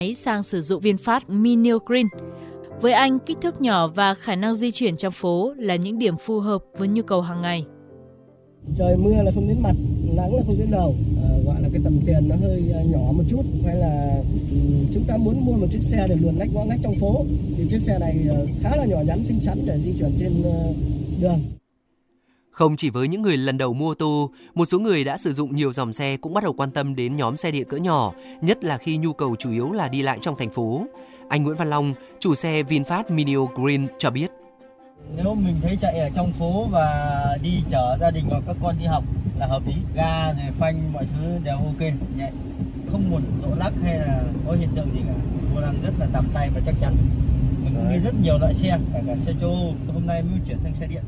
sang sử dụng VinFast Mini Green. Với anh, kích thước nhỏ và khả năng di chuyển trong phố là những điểm phù hợp với nhu cầu hàng ngày. Trời mưa là không đến mặt, nắng là không đến đầu, gọi là cái tầm tiền nó hơi nhỏ một chút, hay là chúng ta muốn mua một chiếc xe để luồn lách ngõ ngách trong phố thì chiếc xe này khá là nhỏ nhắn xinh xắn để di chuyển trên đường. Không chỉ với những người lần đầu mua ô tô, một số người đã sử dụng nhiều dòng xe cũng bắt đầu quan tâm đến nhóm xe điện cỡ nhỏ, nhất là khi nhu cầu chủ yếu là đi lại trong thành phố. Anh Nguyễn Văn Long, chủ xe VinFast Mini Green cho biết. Nếu mình thấy chạy ở trong phố và đi chở gia đình hoặc các con đi học là hợp lý. Ga rồi phanh mọi thứ đều ok, nhẹ. Không một độ lắc hay là có hiện tượng gì cả. Vô lăng rất là tầm tay và chắc chắn. Mình cũng đi rất nhiều loại xe, cả xe châu Âu. Hôm nay mới chuyển sang xe điện.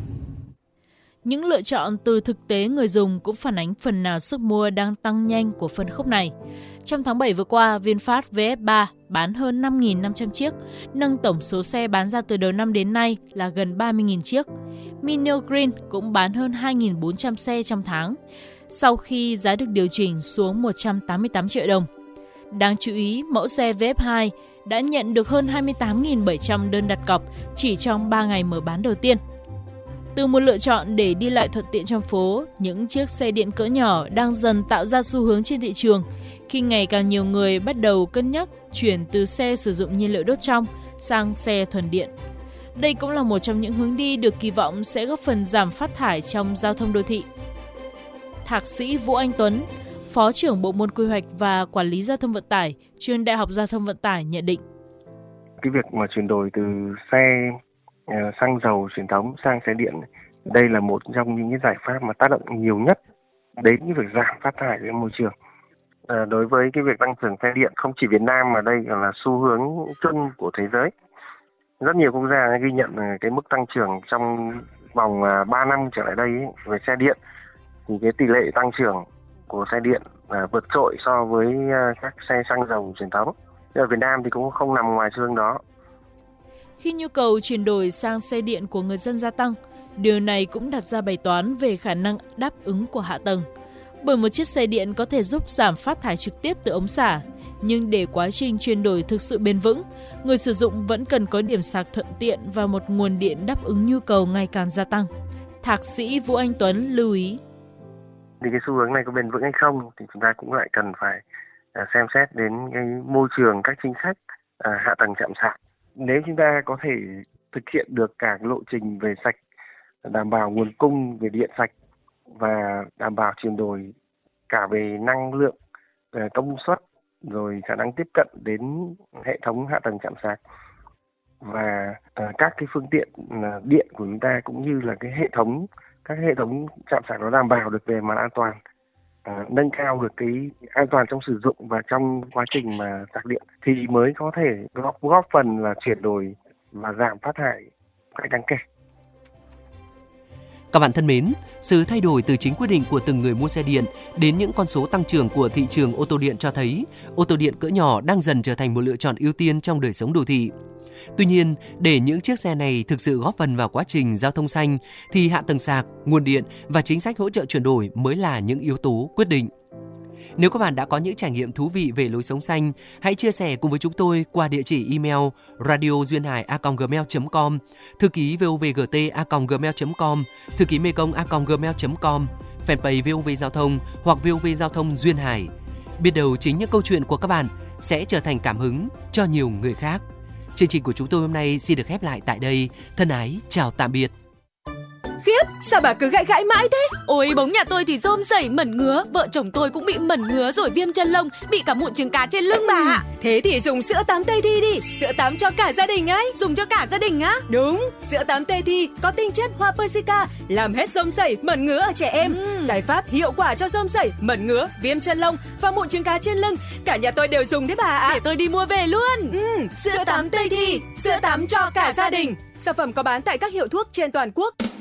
Những lựa chọn từ thực tế người dùng cũng phản ánh phần nào sức mua đang tăng nhanh của phân khúc này. Trong tháng 7 vừa qua, VinFast VF3 bán hơn 5.500 chiếc, nâng tổng số xe bán ra từ đầu năm đến nay là gần 30.000 chiếc. Mini Green cũng bán hơn 2.400 xe trong tháng, sau khi giá được điều chỉnh xuống 188 triệu đồng. Đáng chú ý, mẫu xe VF2 đã nhận được hơn 28.700 đơn đặt cọc chỉ trong 3 ngày mở bán đầu tiên. Từ một lựa chọn để đi lại thuận tiện trong phố, những chiếc xe điện cỡ nhỏ đang dần tạo ra xu hướng trên thị trường, khi ngày càng nhiều người bắt đầu cân nhắc chuyển từ xe sử dụng nhiên liệu đốt trong sang xe thuần điện. Đây cũng là một trong những hướng đi được kỳ vọng sẽ góp phần giảm phát thải trong giao thông đô thị. Thạc sĩ Vũ Anh Tuấn, Phó trưởng Bộ môn Quy hoạch và Quản lý Giao thông Vận tải, Trường Đại học Giao thông Vận tải nhận định. Cái việc mà chuyển đổi từ xe xăng dầu truyền thống sang xe điện, đây là một trong những cái giải pháp mà tác động nhiều nhất đến cái việc giảm phát thải của môi trường. Đối với cái việc tăng trưởng xe điện không chỉ Việt Nam mà đây còn là xu hướng chung của thế giới. Rất nhiều quốc gia ghi nhận cái mức tăng trưởng trong vòng 3 năm trở lại đây về xe điện thì cái tỷ lệ tăng trưởng của xe điện vượt trội so với các xe xăng dầu truyền thống. Ở Việt Nam thì cũng không nằm ngoài xu hướng đó. Khi nhu cầu chuyển đổi sang xe điện của người dân gia tăng, điều này cũng đặt ra bài toán về khả năng đáp ứng của hạ tầng. Bởi một chiếc xe điện có thể giúp giảm phát thải trực tiếp từ ống xả, nhưng để quá trình chuyển đổi thực sự bền vững, người sử dụng vẫn cần có điểm sạc thuận tiện và một nguồn điện đáp ứng nhu cầu ngày càng gia tăng. Thạc sĩ Vũ Anh Tuấn lưu ý. Thì cái xu hướng này có bền vững hay không thì chúng ta cũng lại cần phải xem xét đến cái môi trường, các chính sách hạ tầng chạm sạc. Nếu chúng ta có thể thực hiện được cả lộ trình về sạch, đảm bảo nguồn cung về điện sạch và đảm bảo chuyển đổi cả về năng lượng, công suất, rồi khả năng tiếp cận đến hệ thống hạ tầng chạm sạc và các cái phương tiện điện của chúng ta cũng như là các hệ thống chạm sạc nó đảm bảo được về mặt an toàn, nâng cao được cái an toàn trong sử dụng và trong quá trình mà sạc điện thì mới có thể góp phần là chuyển đổi và giảm phát thải cách đáng kể. Các bạn thân mến, sự thay đổi từ chính quyết định của từng người mua xe điện đến những con số tăng trưởng của thị trường ô tô điện cho thấy ô tô điện cỡ nhỏ đang dần trở thành một lựa chọn ưu tiên trong đời sống đô thị. Tuy nhiên, để những chiếc xe này thực sự góp phần vào quá trình giao thông xanh thì hạ tầng sạc, nguồn điện và chính sách hỗ trợ chuyển đổi mới là những yếu tố quyết định. Nếu các bạn đã có những trải nghiệm thú vị về lối sống xanh, hãy chia sẻ cùng với chúng tôi qua địa chỉ email radioduyênhài@gmail.com, thư ký vovgt@gmail.com, thư ký mekong@gmail.com, fanpage VOV Giao thông hoặc VOV Giao thông Duyên Hải. Biết đâu chính những câu chuyện của các bạn sẽ trở thành cảm hứng cho nhiều người khác. Chương trình của chúng tôi hôm nay xin được khép lại tại đây. Thân ái, chào tạm biệt. Khiếp, sao bà cứ gãi gãi mãi thế? Ôi, bóng nhà tôi thì rôm rẩy mẩn ngứa, vợ chồng tôi cũng bị mẩn ngứa rồi viêm chân lông, bị cả mụn trứng cá trên lưng bà ạ. Thế thì dùng sữa tắm Tây Thi đi, sữa tắm cho cả gia đình ấy. Dùng cho cả gia đình á? Đúng, sữa tắm Tây Thi có tinh chất hoa persica, làm hết rôm rẩy, mẩn ngứa ở trẻ em. Giải pháp hiệu quả cho rôm rẩy, mẩn ngứa, viêm chân lông và mụn trứng cá trên lưng. Cả nhà tôi đều dùng đấy bà ạ. Để tôi đi mua về luôn. Sữa tắm Tây Thi, sữa tắm cho cả gia đình. Sản phẩm có bán tại các hiệu thuốc trên toàn quốc.